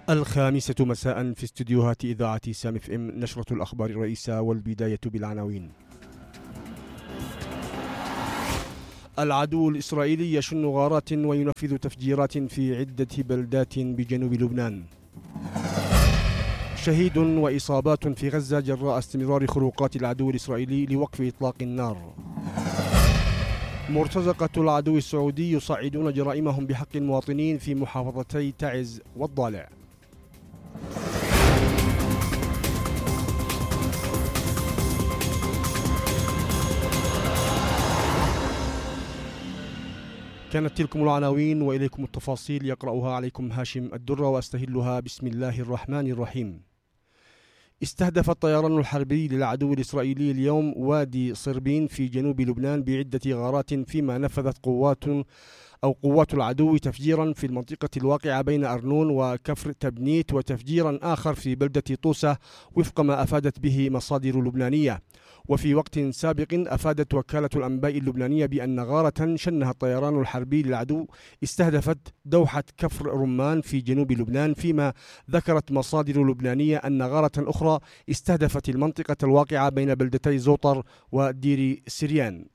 الخامسة مساء في استديوهات إذاعة سام اف ام، نشرة الأخبار الرئيسة والبداية بالعناوين. العدو الإسرائيلي يشن غارات وينفذ تفجيرات في عدة بلدات بجنوب لبنان. شهيد وإصابات في غزة جراء استمرار خروقات العدو الإسرائيلي لوقف إطلاق النار. مرتزقة العدو السعودي يصعدون جرائمهم بحق المواطنين في محافظتي تعز والضالع. كانت تلكم العناوين وإليكم التفاصيل، يقرأها عليكم هاشم الدرة وأستهلها بسم الله الرحمن الرحيم. استهدف الطيران الحربي للعدو الإسرائيلي اليوم وادي صربين في جنوب لبنان بعدة غارات، فيما نفذت قوات العدو تفجيرا في المنطقة الواقعة بين أرنون وكفر تبنيت، وتفجيرا آخر في بلدة طوسة وفق ما أفادت به مصادر لبنانية. وفي وقت سابق أفادت وكالة الأنباء اللبنانية بأن غارة شنها الطيران الحربي للعدو استهدفت دوحة كفر رمان في جنوب لبنان، فيما ذكرت مصادر لبنانية أن غارة أخرى استهدفت المنطقة الواقعة بين بلدتي زوطر ودير سريان.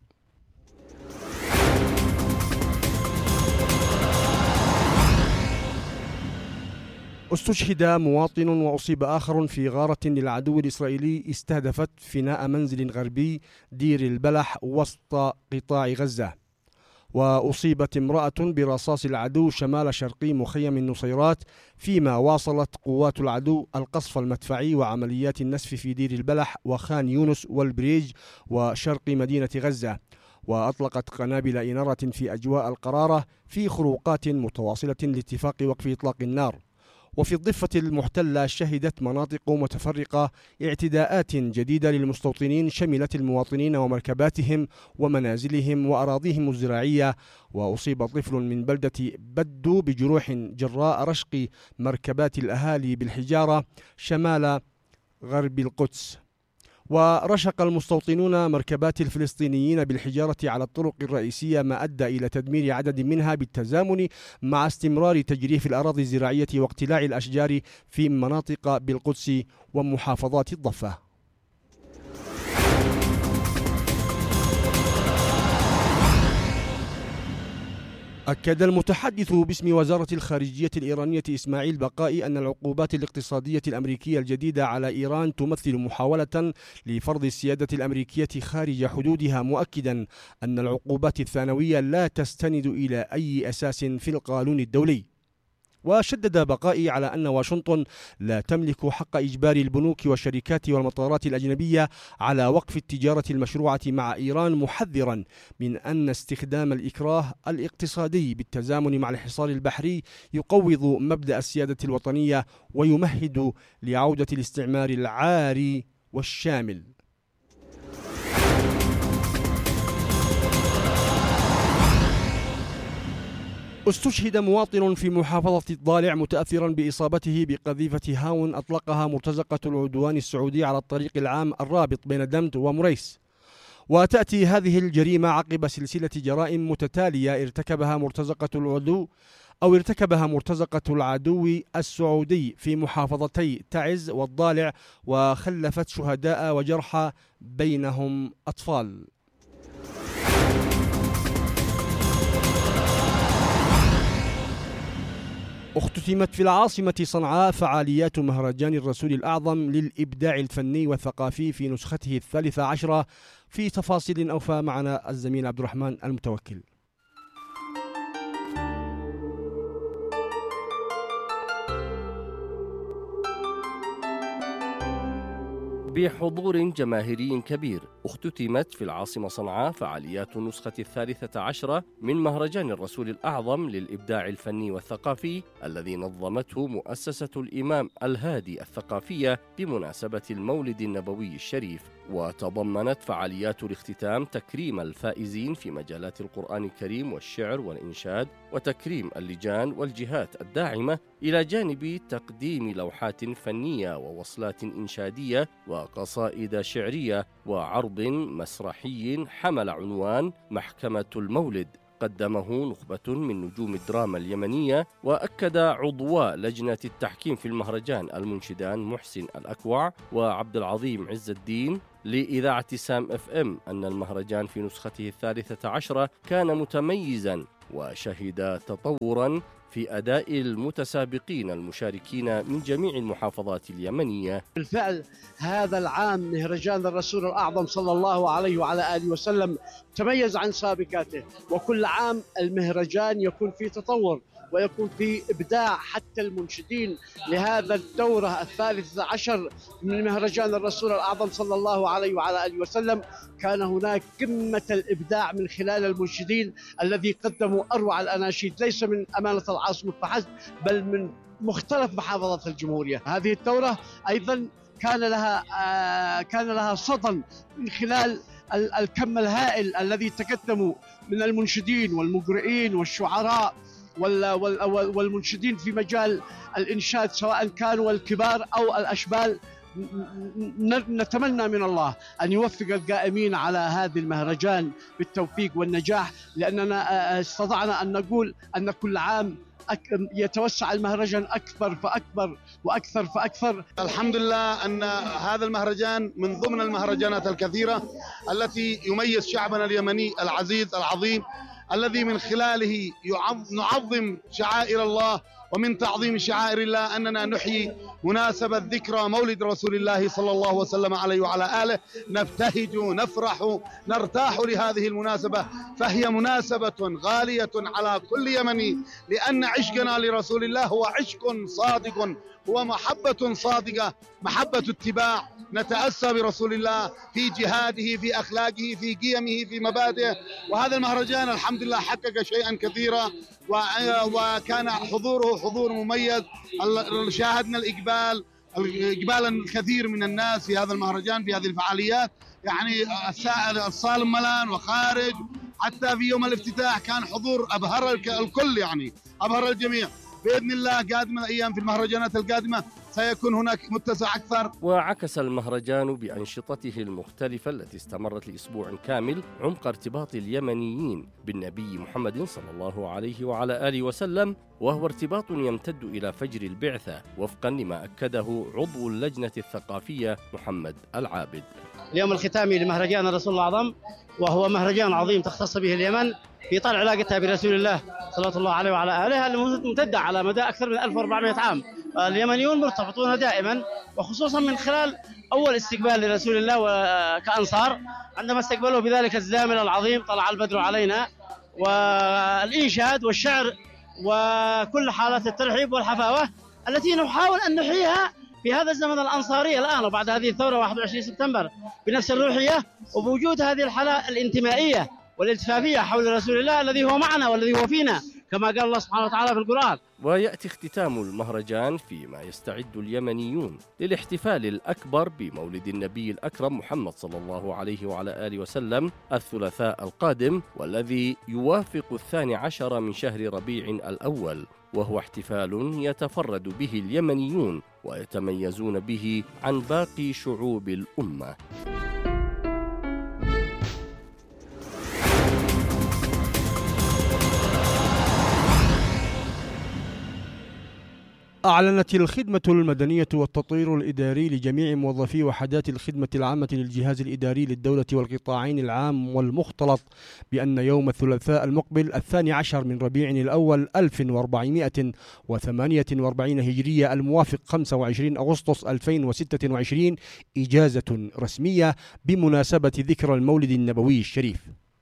استشهد مواطن وأصيب آخر في غارة للعدو الإسرائيلي استهدفت فناء منزل غربي دير البلح وسط قطاع غزة. وأصيبت امرأة برصاص العدو شمال شرقي مخيم النصيرات، فيما واصلت قوات العدو القصف المدفعي وعمليات النسف في دير البلح وخان يونس والبريج وشرق مدينة غزة. وأطلقت قنابل إنارة في أجواء القرارة في خروقات متواصلة لاتفاق وقف إطلاق النار. وفي الضفة المحتلة شهدت مناطق متفرقة اعتداءات جديدة للمستوطنين شملت المواطنين ومركباتهم ومنازلهم وأراضيهم الزراعية. وأصيب طفل من بلدة بدو بجروح جراء رشق مركبات الأهالي بالحجارة شمال غرب القدس. ورشق المستوطنون مركبات الفلسطينيين بالحجارة على الطرق الرئيسية، ما أدى إلى تدمير عدد منها بالتزامن مع استمرار تجريف الأراضي الزراعية واقتلاع الأشجار في مناطق بالقدس ومحافظات الضفة. أكد المتحدث باسم وزارة الخارجية الإيرانية إسماعيل بقائي أن العقوبات الاقتصادية الأمريكية الجديدة على إيران تمثل محاولة لفرض السيادة الأمريكية خارج حدودها، مؤكدا أن العقوبات الثانوية لا تستند إلى أي أساس في القانون الدولي. وشدد بقائي على أن واشنطن لا تملك حق إجبار البنوك والشركات والمطارات الأجنبية على وقف التجارة المشروعة مع إيران، محذرا من أن استخدام الإكراه الاقتصادي بالتزامن مع الحصار البحري يقوض مبدأ السيادة الوطنية ويمهد لعودة الاستعمار العاري والشامل. استشهد مواطن في محافظة الضالع متأثرا بإصابته بقذيفة هاون أطلقها مرتزقة العدوان السعودي على الطريق العام الرابط بين دمت ومريس. وتأتي هذه الجريمة عقب سلسلة جرائم متتالية ارتكبها مرتزقة العدو السعودي في محافظتي تعز والضالع، وخلفت شهداء وجرحى بينهم أطفال. اختتمت في العاصمة صنعاء فعاليات مهرجان الرسول الأعظم للإبداع الفني والثقافي في نسخته 13. في تفاصيل أوفى معنا الزميل عبد الرحمن المتوكل. بحضور جماهيري كبير اختتمت في العاصمة صنعاء فعاليات النسخة 13 من مهرجان الرسول الأعظم للإبداع الفني والثقافي الذي نظمته مؤسسة الإمام الهادي الثقافية بمناسبة المولد النبوي الشريف. وتضمنت فعاليات الاختتام تكريم الفائزين في مجالات القرآن الكريم والشعر والإنشاد، وتكريم اللجان والجهات الداعمة، إلى جانب تقديم لوحات فنية ووصلات إنشادية وقصائد شعرية وعرض مسرحي حمل عنوان محكمة المولد. قدمه نخبة من نجوم الدراما اليمنية. وأكد عضواء لجنة التحكيم في المهرجان المنشدان محسن الأكوع وعبد العظيم عز الدين لإذاعة سام اف ام أن المهرجان في نسخته 13 كان متميزا وشهد تطورا في أداء المتسابقين المشاركين من جميع المحافظات اليمنية. بالفعل هذا العام مهرجان الرسول الأعظم صلى الله عليه وعلى آله وسلم تميز عن سابقاته، وكل عام المهرجان يكون في تطور ويكون في إبداع. حتى المنشدين لهذا الدورة 13 من مهرجان الرسول الأعظم صلى الله عليه وعلى آله وسلم كان هناك قمة الإبداع من خلال المنشدين الذي قدموا أروع الأناشيد، ليس من أمانة العاصمة فحسب بل من مختلف محافظات الجمهورية. هذه الدورة أيضا كان لها صدى من خلال الكم الهائل الذي تقدموا من المنشدين والمقرئين والشعراء والمنشدين في مجال الإنشاد، سواء كانوا الكبار أو الأشبال. نتمنى من الله أن يوفق القائمين على هذا المهرجان بالتوفيق والنجاح، لأننا استطعنا أن نقول أن كل عام يتوسع المهرجان أكبر فأكبر وأكثر فأكثر. الحمد لله أن هذا المهرجان من ضمن المهرجانات الكثيرة التي يميز شعبنا اليمني العزيز العظيم، الذي من خلاله نعظم شعائر الله، ومن تعظيم شعائر الله أننا نحيي مناسبة ذكرى مولد رسول الله صلى الله وسلم عليه وعلى آله، نبتهج نفرح نرتاح لهذه المناسبة، فهي مناسبة غالية على كل يمني، لأن عشقنا لرسول الله هو عشق صادق، هو محبة صادقة، محبة اتباع، نتأسى برسول الله في جهاده، في أخلاقه، في قيمه، في مبادئه. وهذا المهرجان الحمد لله حقق شيئا كثيرا، وكان حضوره حضور مميز. شاهدنا الإقبال الكثير من الناس في هذا المهرجان، في هذه الفعاليات، يعني الصالم ملان وخارج. حتى في يوم الافتتاح كان حضور أبهر الكل، يعني أبهر الجميع. بإذن الله قادمة الأيام في المهرجانات القادمة سيكون هناك متسع أكثر. وعكس المهرجان بأنشطته المختلفة التي استمرت لأسبوع كامل عمق ارتباط اليمنيين بالنبي محمد صلى الله عليه وعلى آله وسلم، وهو ارتباط يمتد إلى فجر البعثة وفقا لما أكده عضو اللجنة الثقافية محمد العابد. اليوم الختامي لمهرجان الرسول الأعظم، وهو مهرجان عظيم تختص به اليمن في إطار علاقتها برسول الله صلى الله عليه وعلى آله، الممتدة على مدى أكثر من 1400 عام. اليمنيون مرتبطون دائما، وخصوصا من خلال أول استقبال لرسول الله كأنصار، عندما استقبلوا بذلك الزامل العظيم طلع البدر علينا، والإنشاد والشعر وكل حالات الترحيب والحفاوة التي نحاول أن نحييها في هذا الزمن الأنصاري الآن، وبعد هذه الثورة 21 سبتمبر بنفس الروحية، وبوجود هذه الحالة الانتمائية والالتفافية حول رسول الله الذي هو معنا والذي هو فينا كما قال الله سبحانه وتعالى في القرآن. ويأتي اختتام المهرجان فيما يستعد اليمنيون للاحتفال الأكبر بمولد النبي الأكرم محمد صلى الله عليه وعلى آله وسلم الثلاثاء القادم، والذي يوافق 12 من شهر ربيع الأول، وهو احتفال يتفرد به اليمنيون ويتميزون به عن باقي شعوب الأمة. أعلنت الخدمة المدنية والتطوير الإداري لجميع موظفي وحدات الخدمة العامة للجهاز الإداري للدولة والقطاعين العام والمختلط بأن يوم الثلاثاء المقبل 12 من ربيع الأول 1448 هجرية الموافق 25 أغسطس 2026 إجازة رسمية بمناسبة ذكرى المولد النبوي الشريف.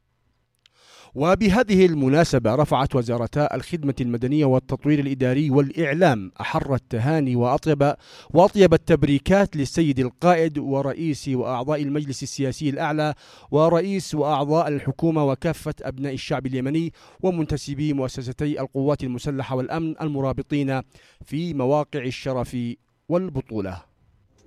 وبهذه المناسبة رفعت وزارتا الخدمة المدنية والتطوير الإداري والإعلام أحر التهاني وأطيب التبريكات للسيد القائد ورئيس وأعضاء المجلس السياسي الأعلى ورئيس وأعضاء الحكومة وكافة أبناء الشعب اليمني ومنتسبي مؤسستي القوات المسلحة والأمن المرابطين في مواقع الشرف والبطولة.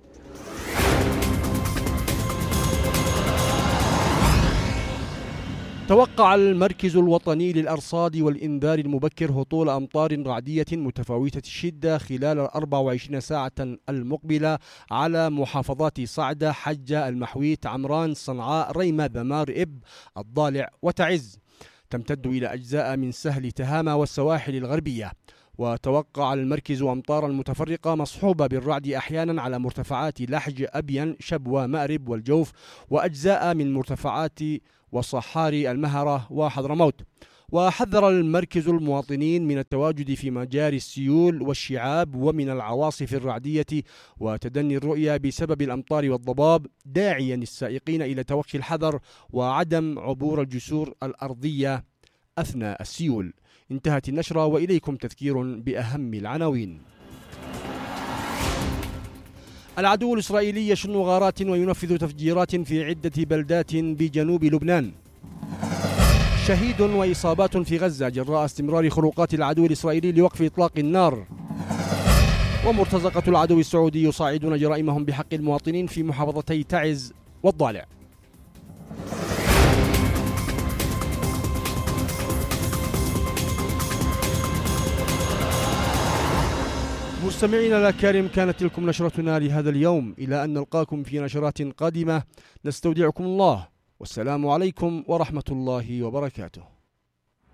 توقع المركز الوطني للأرصاد والإنذار المبكر هطول أمطار رعدية متفاوتة الشدة خلال 24 ساعة المقبلة على محافظات صعدة، حجة، المحويت، عمران، صنعاء، ريمة، ذمار، إب، الضالع وتعز. تمتد إلى أجزاء من سهل تهامة والسواحل الغربية. وتوقع المركز أمطارا متفرقة مصحوبة بالرعد أحيانا على مرتفعات لحج، أبين، شبوة، مأرب والجوف، وأجزاء من مرتفعات وصحاري المهرة وحضرموت. وحذر المركز المواطنين من التواجد في مجاري السيول والشعاب ومن العواصف الرعدية وتدني الرؤية بسبب الأمطار والضباب، داعيا السائقين إلى توخي الحذر وعدم عبور الجسور الأرضية أثناء السيول. انتهت النشرة، وإليكم تذكير بأهم العناوين. العدو الإسرائيلي يشن غارات وينفذ تفجيرات في عدة بلدات بجنوب لبنان. شهيد وإصابات في غزة جراء استمرار خروقات العدو الإسرائيلي لوقف إطلاق النار. ومرتزقة العدو السعودي يصاعدون جرائمهم بحق المواطنين في محافظتي تعز والضالع. مستمعينا الأكارم، كانت تلكم نشرتنا لهذا اليوم. إلى أن نلقاكم في نشرات قادمة، نستودعكم الله، والسلام عليكم ورحمة الله وبركاته.